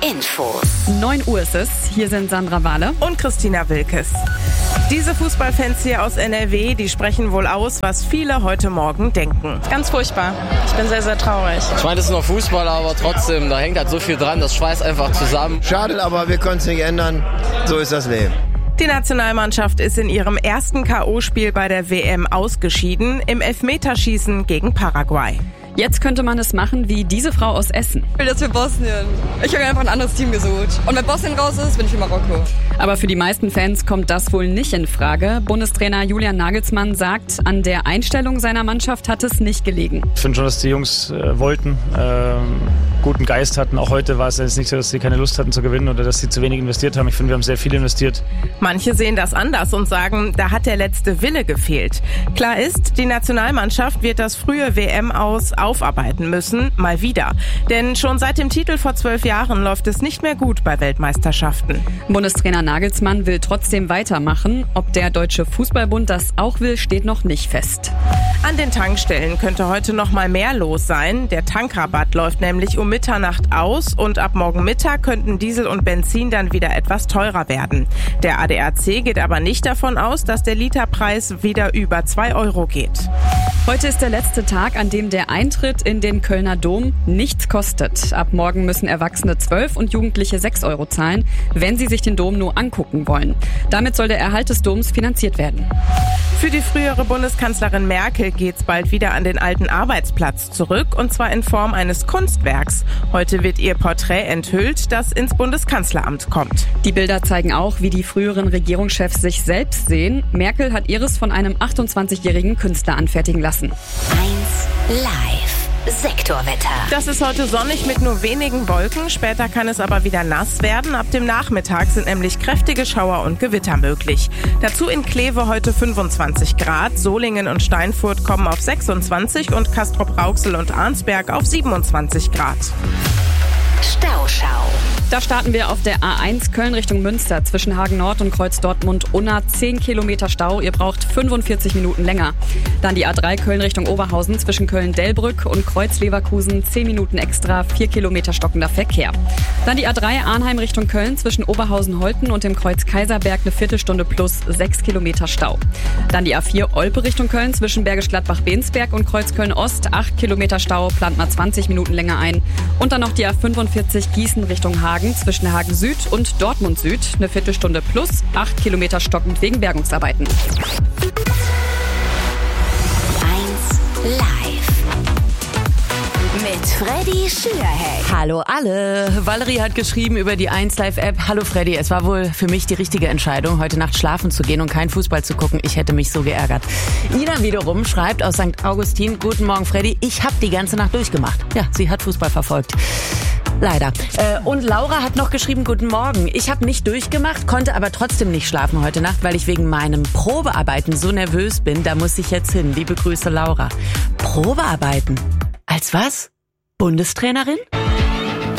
Infos. 9 Uhr ist es. Hier sind Sandra Wahle und Christina Wilkes. Diese Fußballfans hier aus NRW, die sprechen wohl aus, was viele heute Morgen denken. Ganz furchtbar. Ich bin sehr, sehr traurig. Ich meine, das ist nur Fußball, aber trotzdem, da hängt halt so viel dran, das schweißt einfach zusammen. Schade, aber wir können es nicht ändern. So ist das Leben. Die Nationalmannschaft ist in ihrem ersten K.O.-Spiel bei der WM ausgeschieden, im Elfmeterschießen gegen Paraguay. Jetzt könnte man es machen wie diese Frau aus Essen. Ich will das für Bosnien. Ich habe einfach ein anderes Team gesucht. Und wenn Bosnien raus ist, bin ich für Marokko. Aber für die meisten Fans kommt das wohl nicht in Frage. Bundestrainer Julian Nagelsmann sagt, an der Einstellung seiner Mannschaft hat es nicht gelegen. Ich finde schon, dass die Jungs wollten, guten Geist hatten. Auch heute war es jetzt nicht so, dass sie keine Lust hatten zu gewinnen oder dass sie zu wenig investiert haben. Ich finde, wir haben sehr viel investiert. Manche sehen das anders und sagen, da hat der letzte Wille gefehlt. Klar ist, die Nationalmannschaft wird das frühe WM-Aus aufarbeiten müssen, mal wieder. Denn schon seit dem Titel vor 12 Jahren läuft es nicht mehr gut bei Weltmeisterschaften. Bundestrainer Nagelsmann will trotzdem weitermachen. Ob der Deutsche Fußballbund das auch will, steht noch nicht fest. An den Tankstellen könnte heute noch mal mehr los sein. Der Tankrabatt läuft nämlich um Mitternacht aus und ab morgen Mittag könnten Diesel und Benzin dann wieder etwas teurer werden. Der ADAC geht aber nicht davon aus, dass der Literpreis wieder über 2 Euro geht. Heute ist der letzte Tag, an dem der Eintritt in den Kölner Dom nichts kostet. Ab morgen müssen Erwachsene 12 und Jugendliche 6 Euro zahlen, wenn sie sich den Dom nur angucken wollen. Damit soll der Erhalt des Doms finanziert werden. Für die frühere Bundeskanzlerin Merkel geht's bald wieder an den alten Arbeitsplatz zurück, und zwar in Form eines Kunstwerks. Heute wird ihr Porträt enthüllt, das ins Bundeskanzleramt kommt. Die Bilder zeigen auch, wie die früheren Regierungschefs sich selbst sehen. Merkel hat ihres von einem 28-jährigen Künstler anfertigen lassen. 1 Live. Sektorwetter. Das ist heute sonnig mit nur wenigen Wolken. Später kann es aber wieder nass werden. Ab dem Nachmittag sind nämlich kräftige Schauer und Gewitter möglich. Dazu in Kleve heute 25 Grad. Solingen und Steinfurt kommen auf 26 und Castrop-Rauxel und Arnsberg auf 27 Grad. Stauschau. Da starten wir auf der A1 Köln Richtung Münster zwischen Hagen Nord und Kreuz Dortmund-Unna. 10 Kilometer Stau, ihr braucht 45 Minuten länger. Dann die A3 Köln Richtung Oberhausen zwischen Köln-Delbrück und Kreuz-Leverkusen. 10 Minuten extra, 4 Kilometer stockender Verkehr. Dann die A3 Arnheim Richtung Köln zwischen Oberhausen-Holten und dem Kreuz Kaiserberg. Eine Viertelstunde plus 6 Kilometer Stau. Dann die A4 Olpe Richtung Köln zwischen Bergisch Gladbach-Bensberg und Kreuz Köln-Ost. 8 Kilometer Stau, plant mal 20 Minuten länger ein. Und dann noch die A45 Gießen Richtung Hagen zwischen Hagen Süd und Dortmund Süd. Eine Viertelstunde plus 8 Kilometer stockend wegen Bergungsarbeiten. 1 Live. Mit Freddy Schürheck. Hallo alle. Valerie hat geschrieben über die 1 Live App. Hallo Freddy, es war wohl für mich die richtige Entscheidung, heute Nacht schlafen zu gehen und keinen Fußball zu gucken. Ich hätte mich so geärgert. Ina wiederum schreibt aus St. Augustin: Guten Morgen Freddy, ich habe die ganze Nacht durchgemacht. Ja, sie hat Fußball verfolgt. Leider. Und Laura hat noch geschrieben: Guten Morgen. Ich habe nicht durchgemacht, konnte aber trotzdem nicht schlafen heute Nacht, weil ich wegen meinem Probearbeiten so nervös bin. Da muss ich jetzt hin. Liebe Grüße, Laura. Probearbeiten? Als was? Bundestrainerin?